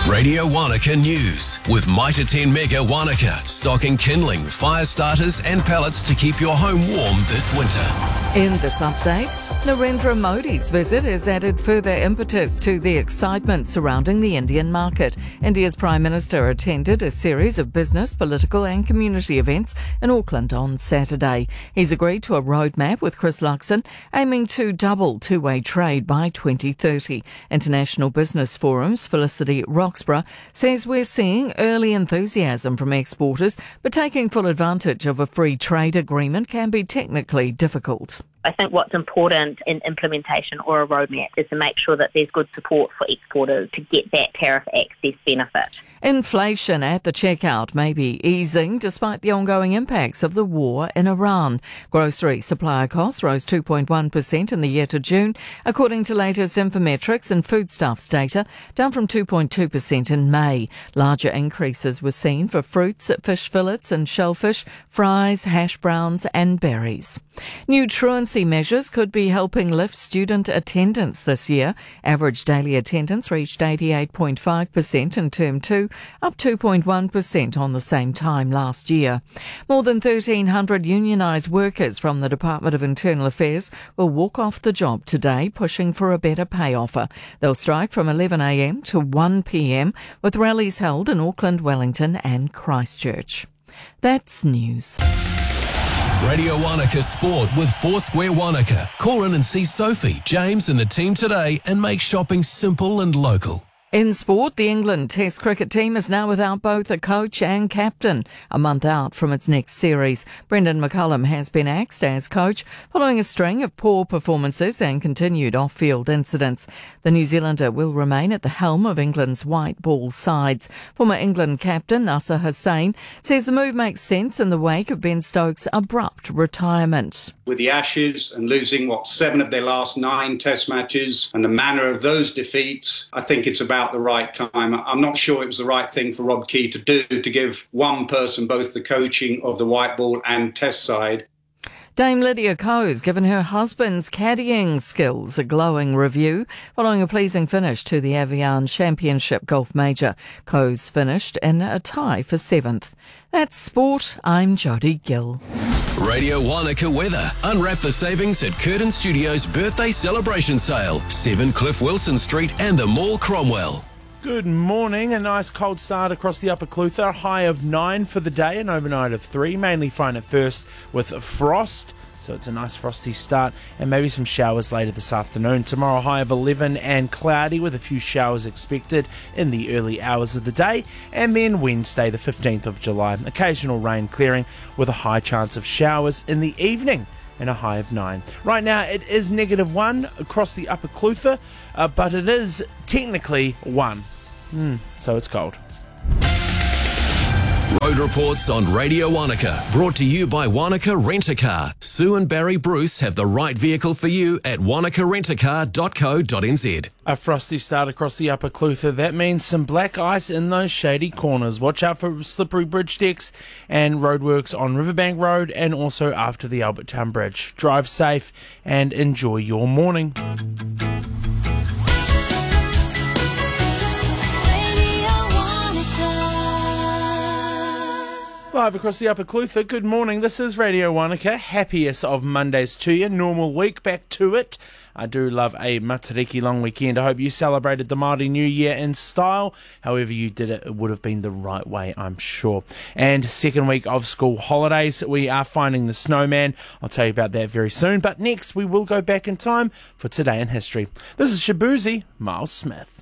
Radio Wanaka News with Mitre 10 Mega Wanaka, stocking kindling, fire starters and pellets to keep your home warm this winter. In this update, Narendra Modi's visit has added further impetus to the excitement surrounding the Indian market. India's Prime Minister attended a series of business, political and community events in Auckland on Saturday. He's agreed to a roadmap with Chris Luxon, aiming to double two-way trade by 2030. International Business Forum's Felicity Roxburgh says we're seeing early enthusiasm from exporters, but taking full advantage of a free trade agreement can be technically difficult. I think what's important in implementation or a roadmap is to make sure that there's good support for exporters to get that tariff access benefit. Inflation at the checkout may be easing despite the ongoing impacts of the war in Iran. Grocery supplier costs rose 2.1% in the year to June, according to latest Infometrics and foodstuffs data, down from 2.2% in May. Larger increases were seen for fruits, fish fillets and shellfish, fries, hash browns and berries. New truancy measures could be helping lift student attendance this year. Average daily attendance reached 88.5% in Term 2, up 2.1% on the same time last year. More than 1,300 unionised workers from the Department of Internal Affairs will walk off the job today, pushing for a better pay offer. They'll strike from 11am to 1pm, with rallies held in Auckland, Wellington and Christchurch. That's news. Radio Wanaka Sport with Foursquare Wanaka. Call in and see Sophie, James and the team today and make shopping simple and local. In sport, the England Test cricket team is now without both a coach and captain, a month out from its next series. Brendan McCullum has been axed as coach following a string of poor performances and continued off-field incidents. The New Zealander will remain at the helm of England's white ball sides. Former England captain Nasser Hussain says the move makes sense in the wake of Ben Stokes' abrupt retirement. With the Ashes and losing, 7 of their last 9 Test matches and the manner of those defeats, I think it's about the right time. I'm not sure it was the right thing for Rob Key to do, to give one person both the coaching of the white ball and Test side. Dame Lydia Ko's given her husband's caddying skills a glowing review following a pleasing finish to the Evian Championship Golf Major. Ko's finished in a tie for 7th. That's sport. I'm Jodie Gill. Radio Wanaka weather. Unwrap the savings at Curtin Studios' birthday celebration sale. 7 Cliff Wilson Street and the Mall Cromwell. Good morning. A nice cold start across the Upper Clutha. A high of 9 for the day, an overnight of 3. Mainly fine at first with frost. So it's a nice frosty start and maybe some showers later this afternoon. Tomorrow high of 11 and cloudy with a few showers expected in the early hours of the day. And then Wednesday the 15th of July, occasional rain clearing with a high chance of showers in the evening and a high of 9. Right now it is -1 across the Upper Clutha, but it is technically 1. So it's cold. Road reports on Radio Wanaka, brought to you by Wanaka Rent-A-Car. Sue and Barry Bruce have the right vehicle for you at wanakarentacar.co.nz. A frosty start across the Upper Clutha. That means some black ice in those shady corners. Watch out for slippery bridge decks and roadworks on Riverbank Road and also after the Albertown Bridge. Drive safe and enjoy your morning. Live across the Upper Clutha, good morning. This is Radio Wanaka. Happiest of Mondays to you. Normal week, back to it. I do love a Matariki long weekend. I hope you celebrated the Māori New Year in style. However you did it, it would have been the right way, I'm sure. And second week of school holidays, we are finding the snowman. I'll tell you about that very soon. But next, we will go back in time for Today in History. This is Shabuzi, Miles Smith.